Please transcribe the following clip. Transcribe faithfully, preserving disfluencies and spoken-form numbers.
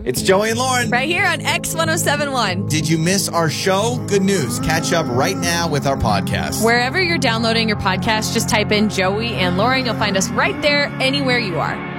It's Joey and Lauren. Right here on X ten seventy-one. Did you miss our show? Good news. Catch up right now with our podcast. Wherever you're downloading your podcast, just type in Joey and Lauren. You'll find us right there anywhere you are.